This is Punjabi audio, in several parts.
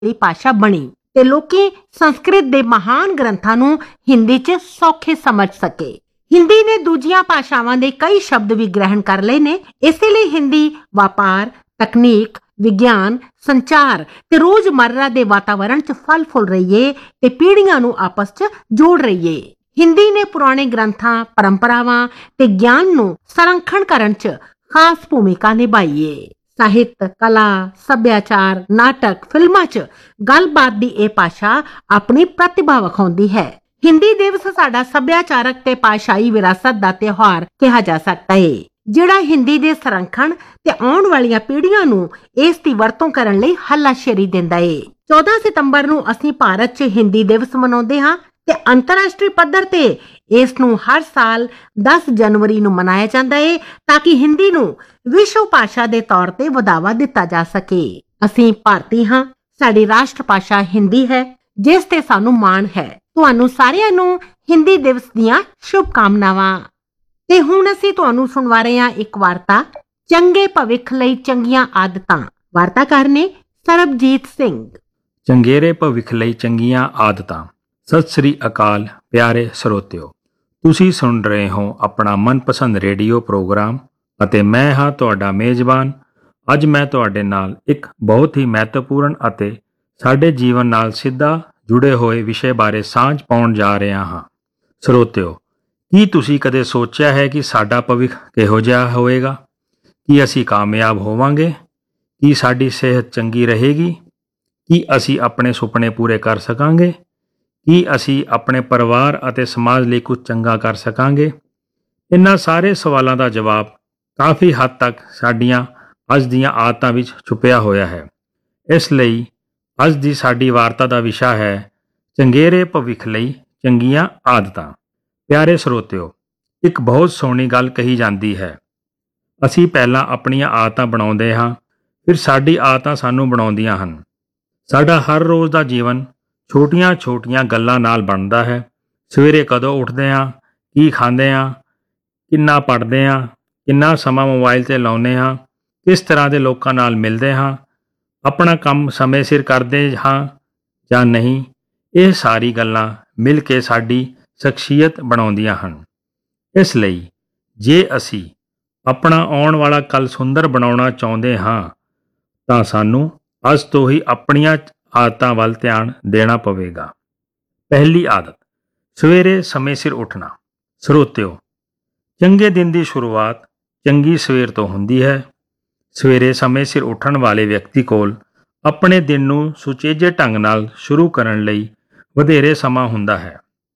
ਦੀ ਭਾਸ਼ਾ ਬਣੀ ਤੇ ਲੋਕੀ ਸੰਸਕ੍ਰਿਤ ਦੇ ਮਹਾਨ ਗ੍ਰੰਥਾਂ ਨੂੰ ਹਿੰਦੀ 'ਚ ਸੌਖੇ ਸਮਝ ਸਕੇ। ਹਿੰਦੀ ਨੇ ਦੂਜੀਆਂ ਭਾਸ਼ਾਵਾਂ ਦੇ ਕਈ ਸ਼ਬਦ ਵੀ ਗ੍ਰਹਿਣ ਕਰ ਲਏ ਨੇ। ਇਸੇ ਲਈ ਹਿੰਦੀ ਵਪਾਰ, ਤਕਨੀਕ, ਵਿਗਿਆਨ, ਸੰਚਾਰ ਤੇ ਰੋਜ਼ਮर्रा ਦੇ ਵਾਤਾਵਰਣ 'ਚ ਫਲ ਫੁੱਲ ਰਹੀ ਏ ਤੇ ਪੀੜ੍ਹੀਆਂ ਨੂੰ ਆਪਸ 'ਚ ਜੋੜ ਰਹੀ ਏ। ਹਿੰਦੀ ਨੇ ਪੁਰਾਣੇ ਗ੍ਰੰਥਾਂ, ਪਰੰਪਰਾਵਾਂ ਤੇ ਗਿਆਨ ਨੂੰ ਸੰਰਖਣ ਕਰਨ 'ਚ ਖਾਸ ਭੂਮਿਕਾ ਨਿਭਾਈ ਏ। ਸਾਹਿਤ, ਕਲਾ, ਸੱਭਿਆਚਾਰ, ਨਾਟਕ, ਫਿਲਮਾਂ 'ਚ ਗੱਲਬਾਤ ਦੀ ਇਹ ਭਾਸ਼ਾ ਆਪਣੀ ਪ੍ਰਤਿਭਾ ਵਿਖਾਉਂਦੀ ਹੈ। ਹਿੰਦੀ ਦਿਵਸ ਸਾਡਾ ਸੱਭਿਆਚਾਰਕ ਤੇ ਭਾਸ਼ਾਈ ਵਿਰਾਸਤ ਦਾ ਤਿਉਹਾਰ ਕਿਹਾ ਜਾ ਸਕਦਾ ਏ, ਜਿਹੜਾ ਹਿੰਦੀ ਦੇ ਸੰਰਖਣ ਤੇ ਆਉਣ ਵਾਲੀਆਂ ਪੀੜ੍ਹੀਆਂ ਨੂੰ ਇਸ ਦੀ ਵਰਤੋਂ ਕਰਨ ਲਈ ਹੱਲਾਸ਼ੇਰੀ ਦਿੰਦਾ ਏ। 14 ਸਤੰਬਰ ਨੂੰ ਅਸੀਂ ਭਾਰਤ 'ਚ ਹਿੰਦੀ ਦਿਵਸ ਮਨਾਉਂਦੇ ਹਾਂ ਤੇ ਅੰਤਰਰਾਸ਼ਟਰੀ ਪੱਧਰ ਤੇ ਇਸ ਨੂੰ ਹਰ ਸਾਲ 10 ਜਨਵਰੀ ਨੂੰ ਮਨਾਇਆ ਜਾਂਦਾ ਏ ਤਾਂ ਕਿ ਹਿੰਦੀ ਨੂੰ ਵਿਸ਼ਵ ਭਾਸ਼ਾ ਦੇ ਤੌਰ ਤੇ ਵਧਾਵਾ ਦਿੱਤਾ ਜਾ ਸਕੇ। ਅਸੀਂ ਭਾਰਤੀ ਹਾਂ, ਸਾਡੀ ਰਾਸ਼ਟਰ ਭਾਸ਼ਾ ਹਿੰਦੀ ਹੈ, ਜਿਸ ਤੇ ਸਾਨੂੰ ਮਾਣ ਹੈ। ਤੁਹਾਨੂੰ ਸਾਰਿਆਂ ਨੂੰ ਹਿੰਦੀ ਦਿਵਸ ਦੀਆਂ ਸ਼ੁਭਕਾਮਨਾਵਾਂ। ਤੇ ਹੁਣ ਅਸੀਂ ਤੁਹਾਨੂੰ ਸੁਣਵਾ ਰਹੇ ਹਾਂ ਇੱਕ ਵਾਰਤਾ, ਚੰਗੇ ਭਵਿੱਖ ਲਈ ਚੰਗੀਆਂ ਆਦਤਾਂ। ਵਾਰਤਾਕਾਰ ਨੇ ਸਰਬਜੀਤ ਸਿੰਘ। ਚੰਗੇਰੇ ਭਵਿੱਖ ਲਈ ਚੰਗੀਆਂ ਆਦਤਾਂ। ਸਤਿ ਸ੍ਰੀ ਅਕਾਲ ਪਿਆਰੇ ਸਰੋਤਿਓ, ਤੁਸੀਂ ਸੁਣ ਰਹੇ ਹੋ ਆਪਣਾ ਮਨਪਸੰਦ ਰੇਡੀਓ ਪ੍ਰੋਗਰਾਮ ਅਤੇ ਮੈਂ ਹਾਂ ਤੁਹਾਡਾ ਮੇਜ਼ਬਾਨ। ਅੱਜ ਮੈਂ ਤੁਹਾਡੇ ਨਾਲ ਇੱਕ ਬਹੁਤ ਹੀ ਮਹੱਤਵਪੂਰਨ ਅਤੇ ਸਾਡੇ ਜੀਵਨ ਨਾਲ ਸਿੱਧਾ ਜੁੜੇ ਹੋਏ ਵਿਸ਼ੇ ਬਾਰੇ ਸਾਂਝ ਪਾਉਣ ਜਾ ਰਿਹਾ ਹਾਂ। ਸਰੋਤਿਓ, ਕੀ ਤੁਸੀਂ ਕਦੇ ਸੋਚਿਆ ਹੈ ਕਿ ਸਾਡਾ ਭਵਿੱਖ ਕਿਹੋ ਜਿਹਾ ਹੋਵੇਗਾ? ਕੀ ਅਸੀਂ ਕਾਮਯਾਬ ਹੋਵਾਂਗੇ? ਕੀ ਸਾਡੀ ਸਿਹਤ ਚੰਗੀ ਰਹੇਗੀ? ਕੀ ਅਸੀਂ ਆਪਣੇ ਸੁਪਨੇ ਪੂਰੇ ਕਰ ਸਕਾਂਗੇ? ਕੀ ਅਸੀਂ ਆਪਣੇ ਪਰਿਵਾਰ ਅਤੇ ਸਮਾਜ ਲਈ ਕੁਝ ਚੰਗਾ ਕਰ ਸਕਾਂਗੇ? ਇਹਨਾਂ ਸਾਰੇ ਸਵਾਲਾਂ ਦਾ ਜਵਾਬ ਕਾਫੀ ਹੱਦ ਤੱਕ ਸਾਡੀਆਂ ਅੱਜ ਦੀਆਂ ਆਦਤਾਂ ਵਿੱਚ ਛੁਪਿਆ ਹੋਇਆ ਹੈ। ਇਸ ਲਈ ਅੱਜ ਦੀ ਸਾਡੀ ਵਾਰਤਾ ਦਾ ਵਿਸ਼ਾ ਹੈ ਚੰਗੇਰੇ ਭਵਿੱਖ ਲਈ ਚੰਗੀਆਂ ਆਦਤਾਂ। ਪਿਆਰੇ ਸਰੋਤਿਓ, ਇੱਕ ਬਹੁਤ ਸੋਹਣੀ ਗੱਲ ਕਹੀ ਜਾਂਦੀ ਹੈ, ਅਸੀਂ ਪਹਿਲਾਂ ਆਪਣੀਆਂ ਆਦਤਾਂ ਬਣਾਉਂਦੇ ਹਾਂ, ਫਿਰ ਸਾਡੀ ਆਦਤਾਂ ਸਾਨੂੰ ਬਣਾਉਂਦੀਆਂ ਹਨ। ਸਾਡਾ ਹਰ ਰੋਜ਼ ਦਾ ਜੀਵਨ ਛੋਟੀਆਂ-ਛੋਟੀਆਂ ਗੱਲਾਂ ਨਾਲ ਬਣਦਾ ਹੈ। ਸਵੇਰੇ ਕਦੋਂ ਉੱਠਦੇ ਹਾਂ, ਕੀ ਖਾਂਦੇ ਹਾਂ, ਕਿੰਨਾ ਪੜ੍ਹਦੇ ਹਾਂ, ਕਿੰਨਾ ਸਮਾਂ ਮੋਬਾਈਲ 'ਤੇ ਲਾਉਂਦੇ ਹਾਂ, ਕਿਸ ਤਰ੍ਹਾਂ ਦੇ ਲੋਕਾਂ ਨਾਲ ਮਿਲਦੇ ਹਾਂ, ਆਪਣਾ ਕੰਮ ਸਮੇਂ ਸਿਰ ਕਰਦੇ ਹਾਂ ਜਾਂ ਨਹੀਂ, ਇਹ ਸਾਰੀ ਗੱਲਾਂ ਮਿਲ ਕੇ ਸਾਡੀ ਸ਼ਖਸੀਅਤ ਬਣਾਉਂਦੀਆਂ ਹਨ। ਇਸ ਲਈ ਜੇ ਅਸੀਂ ਆਪਣਾ ਆਉਣ ਵਾਲਾ ਕੱਲ੍ਹ ਸੁੰਦਰ ਬਣਾਉਣਾ ਚਾਹੁੰਦੇ ਹਾਂ ਤਾਂ ਸਾਨੂੰ ਅੱਜ ਤੋਂ ਹੀ ਆਪਣੀਆਂ ਆਦਤਾਂ ਵੱਲ ਧਿਆਨ ਦੇਣਾ ਪਵੇਗਾ। ਪਹਿਲੀ ਆਦਤ, ਸਵੇਰੇ ਸਮੇਂ ਸਿਰ ਉੱਠਣਾ। ਸਰੋਤਿਓ, ਚੰਗੇ ਦਿਨ ਦੀ ਸ਼ੁਰੂਆਤ ਚੰਗੀ ਸਵੇਰ ਤੋਂ ਹੁੰਦੀ ਹੈ। ਸਵੇਰੇ ਸਮੇਂ ਸਿਰ ਉੱਠਣ ਵਾਲੇ ਵਿਅਕਤੀ ਕੋਲ ਆਪਣੇ ਦਿਨ ਨੂੰ ਸੁਚੱਜੇ ਢੰਗ ਨਾਲ ਸ਼ੁਰੂ ਕਰਨ ਲਈ ਵਧੇਰੇ ਸਮਾਂ ਹੁੰਦਾ ਹੈ।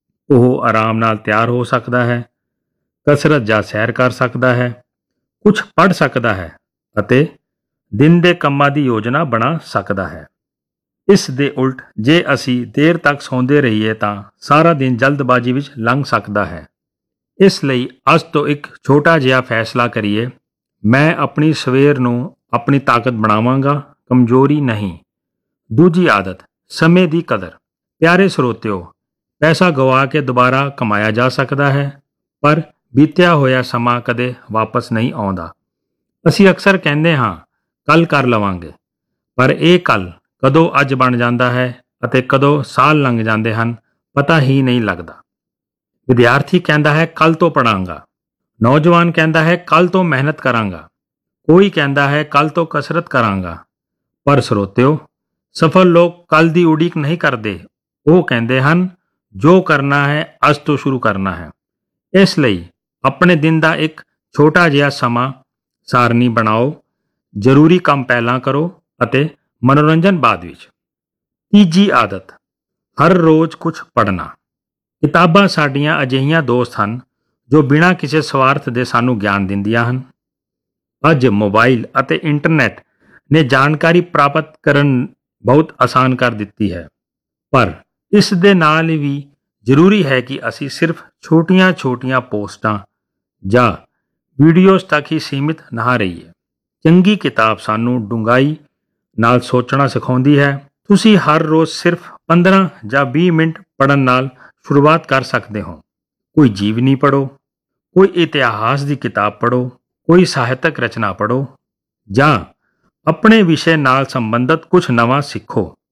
ਉਹ ਆਰਾਮ ਨਾਲ ਤਿਆਰ ਹੋ ਸਕਦਾ ਹੈ, ਕਸਰਤ ਜਾਂ ਸੈਰ ਕਰ ਸਕਦਾ ਹੈ, ਕੁਝ ਪੜ੍ਹ ਸਕਦਾ ਹੈ ਅਤੇ ਦਿਨ ਦੇ ਕੰਮਾਂ ਦੀ ਯੋਜਨਾ ਬਣਾ ਸਕਦਾ ਹੈ। ਇਸ ਦੇ ਉਲਟ ਜੇ ਅਸੀਂ ਦੇਰ ਤੱਕ ਸੌਂਦੇ ਰਹੀਏ ਤਾਂ ਸਾਰਾ ਦਿਨ ਜਲਦਬਾਜ਼ੀ ਵਿੱਚ ਲੰਘ ਸਕਦਾ ਹੈ। ਇਸ ਲਈ ਅੱਜ ਤੋਂ ਇੱਕ ਛੋਟਾ ਜਿਹਾ ਫੈਸਲਾ ਕਰੀਏ, ਮੈਂ ਆਪਣੀ ਸਵੇਰ ਨੂੰ ਆਪਣੀ ਤਾਕਤ ਬਣਾਵਾਂਗਾ, ਕਮਜ਼ੋਰੀ ਨਹੀਂ। ਦੂਜੀ ਆਦਤ, ਸਮੇਂ ਦੀ ਕਦਰ। ਪਿਆਰੇ ਸਰੋਤਿਓ, ਪੈਸਾ ਗਵਾ ਕੇ ਦੁਬਾਰਾ ਕਮਾਇਆ ਜਾ ਸਕਦਾ ਹੈ, ਪਰ ਬੀਤਿਆ ਹੋਇਆ ਸਮਾਂ ਕਦੇ ਵਾਪਸ ਨਹੀਂ ਆਉਂਦਾ। ਅਸੀਂ ਅਕਸਰ ਕਹਿੰਦੇ ਹਾਂ ਕੱਲ੍ਹ ਕਰ ਲਵਾਂਗੇ, ਪਰ ਇਹ ਕੱਲ੍ਹ ਕਦੋਂ ਅੱਜ ਬਣ ਜਾਂਦਾ ਹੈ ਅਤੇ ਕਦੋਂ ਸਾਲ ਲੰਘ ਜਾਂਦੇ ਹਨ, ਪਤਾ ਹੀ ਨਹੀਂ ਲੱਗਦਾ। ਵਿਦਿਆਰਥੀ ਕਹਿੰਦਾ ਹੈ ਕੱਲ੍ਹ ਤੋਂ ਪੜ੍ਹਾਂਗਾ, ਨੌਜਵਾਨ ਕਹਿੰਦਾ ਹੈ ਕੱਲ੍ਹ ਤੋਂ ਮਿਹਨਤ ਕਰਾਂਗਾ, ਕੋਈ ਕਹਿੰਦਾ ਹੈ ਕੱਲ੍ਹ ਤੋਂ ਕਸਰਤ ਕਰਾਂਗਾ। ਪਰ ਸਰੋਤਿਓ, ਸਫਲ ਲੋਕ ਕੱਲ੍ਹ ਦੀ ਉਡੀਕ ਨਹੀਂ ਕਰਦੇ, ਉਹ ਕਹਿੰਦੇ ਹਨ ਜੋ ਕਰਨਾ ਹੈ ਅੱਜ ਤੋਂ ਸ਼ੁਰੂ ਕਰਨਾ ਹੈ। ਇਸ ਲਈ ਆਪਣੇ ਦਿਨ ਦਾ ਇੱਕ ਛੋਟਾ ਜਿਹਾ ਸਮਾਂ ਸਾਰਣੀ ਬਣਾਓ, ਜ਼ਰੂਰੀ ਕੰਮ ਪਹਿਲਾਂ ਕਰੋ ਅਤੇ ਮਨੋਰੰਜਨ ਬਾਅਦ ਵਿੱਚ। ਤੀਜੀ ਆਦਤ, ਹਰ ਰੋਜ਼ ਕੁਝ ਪੜ੍ਹਨਾ। ਕਿਤਾਬਾਂ ਸਾਡੀਆਂ ਅਜਿਹੀਆਂ ਦੋਸਤ ਹਨ ਜੋ ਬਿਨਾਂ ਕਿਸੇ ਸਵਾਰਥ ਦੇ ਸਾਨੂੰ ਗਿਆਨ ਦਿੰਦੀਆਂ ਹਨ। ਅੱਜ ਮੋਬਾਈਲ ਅਤੇ ਇੰਟਰਨੈਟ ਨੇ ਜਾਣਕਾਰੀ ਪ੍ਰਾਪਤ ਕਰਨ ਬਹੁਤ ਆਸਾਨ ਕਰ ਦਿੱਤੀ ਹੈ, ਪਰ ਇਸ ਦੇ ਨਾਲ ਵੀ ਜ਼ਰੂਰੀ ਹੈ ਕਿ ਅਸੀਂ ਸਿਰਫ ਛੋਟੀਆਂ-ਛੋਟੀਆਂ ਪੋਸਟਾਂ ਜਾਂ ਵੀਡੀਓਜ਼ ਤੱਕ ਹੀ ਸੀਮਿਤ ਨਾ ਰਹੀਏ। ਚੰਗੀ ਕਿਤਾਬ ਸਾਨੂੰ ਡੂੰਘਾਈ ਨਾਲ ਸੋਚਣਾ ਸਿਖਾਉਂਦੀ ਹੈ। ਤੁਸੀਂ ਹਰ ਰੋਜ਼ ਸਿਰਫ 15 ਜਾਂ 20 ਮਿੰਟ ਪੜ੍ਹਨ ਨਾਲ ਸ਼ੁਰੂਆਤ ਕਰ ਸਕਦੇ ਹੋ। ਕੋਈ ਜੀਵਨੀ ਪੜ੍ਹੋ, ਕੋਈ ਇਤਿਹਾਸ ਦੀ ਕਿਤਾਬ ਪੜ੍ਹੋ, ਕੋਈ ਸਾਹਿਤਕ ਰਚਨਾ ਪੜ੍ਹੋ ਜਾਂ ਆਪਣੇ ਵਿਸ਼ੇ ਨਾਲ ਸੰਬੰਧਿਤ ਕੁਝ ਨਵਾਂ ਸਿੱਖੋ।